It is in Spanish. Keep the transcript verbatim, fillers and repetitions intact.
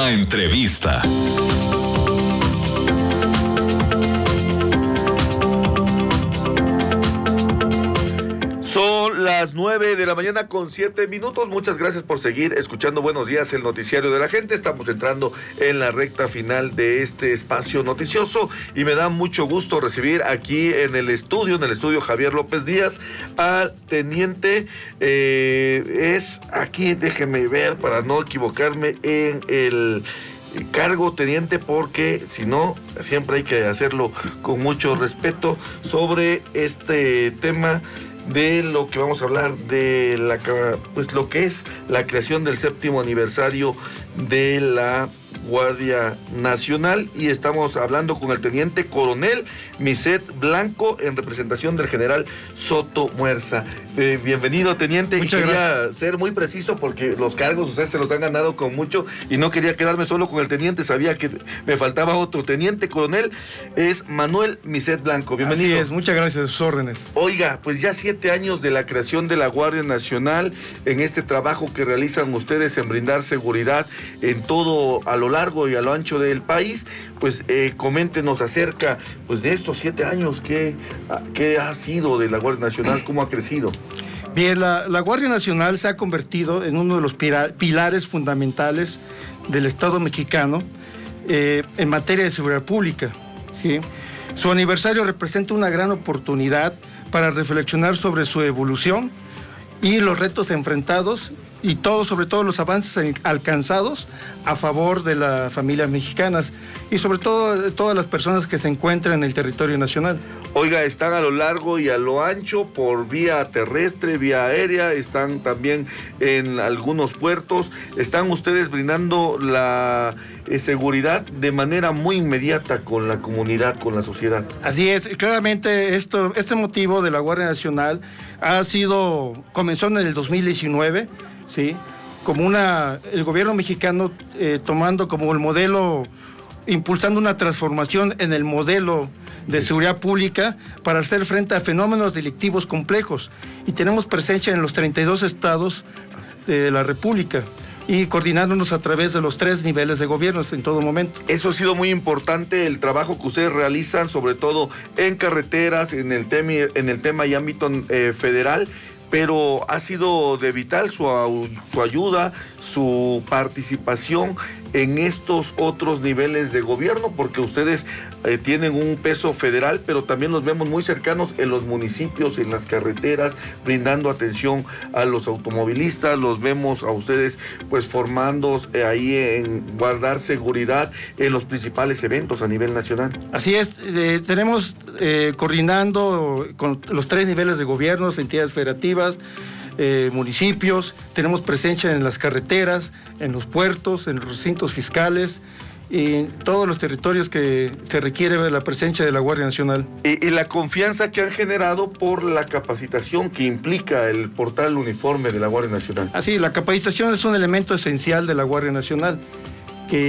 La entrevista. Son las nueve de la mañana con siete minutos. Muchas gracias por seguir escuchando Buenos Días, el noticiario de la gente. Estamos entrando en la recta final de este espacio noticioso y me da mucho gusto recibir aquí en el estudio, en el estudio Javier López Díaz, al teniente, eh, es aquí, déjeme ver para no equivocarme en el cargo, teniente, porque si no, siempre hay que hacerlo con mucho respeto sobre este tema de lo que vamos a hablar de la, pues lo que es la creación del séptimo aniversario de la Guardia Nacional, y estamos hablando con el teniente coronel Miset Blanco en representación del general Soto Muerza. Eh, bienvenido, teniente. Muchas y quería gracias. Ser muy preciso porque los cargos ustedes se los han ganado con mucho y no quería quedarme solo con el teniente, sabía que me faltaba otro. Teniente coronel es Manuel Miset Blanco. Bienvenido. Así es, muchas gracias, sus órdenes. Oiga, pues ya siete años de la creación de la Guardia Nacional, en este trabajo que realizan ustedes en brindar seguridad en todo, a lo largo y a lo ancho del país, pues eh, coméntenos acerca pues de estos siete años, ¿qué, qué ha sido de la Guardia Nacional? ¿Cómo ha crecido? Bien, la, la Guardia Nacional se ha convertido en uno de los pilares fundamentales del Estado mexicano eh, en materia de seguridad pública, ¿sí? Su aniversario representa una gran oportunidad para reflexionar sobre su evolución y los retos enfrentados y todo, sobre todo los avances alcanzados a favor de las familias mexicanas y sobre todo de todas las personas que se encuentran en el territorio nacional. Oiga, están a lo largo y a lo ancho por vía terrestre, vía aérea, están también en algunos puertos, están ustedes brindando la eh, seguridad de manera muy inmediata con la comunidad, con la sociedad. Así es, claramente esto, este motivo de la Guardia Nacional ha sido, comenzó en el dos mil diecinueve, ¿sí? Como una, el gobierno mexicano eh, tomando como el modelo, impulsando una transformación en el modelo de seguridad pública para hacer frente a fenómenos delictivos complejos. Y tenemos presencia en los treinta y dos estados de la República y coordinándonos a través de los tres niveles de gobierno en todo momento. Eso ha sido muy importante, el trabajo que ustedes realizan, sobre todo en carreteras, en el tema, en el tema y ámbito eh, federal, pero ha sido de vital su, su ayuda, su participación en estos otros niveles de gobierno, porque ustedes eh, tienen un peso federal, pero también los vemos muy cercanos en los municipios, en las carreteras, brindando atención a los automovilistas, los vemos a ustedes pues formando eh, ahí en guardar seguridad en los principales eventos a nivel nacional. Así es, eh, tenemos eh, coordinando con los tres niveles de gobierno, entidades federativas, Eh, municipios, tenemos presencia en las carreteras, en los puertos, en los recintos fiscales y en todos los territorios que se requiere la presencia de la Guardia Nacional. Y, y la confianza que han generado por la capacitación que implica el portar el uniforme de la Guardia Nacional. Así, la capacitación es un elemento esencial de la Guardia Nacional.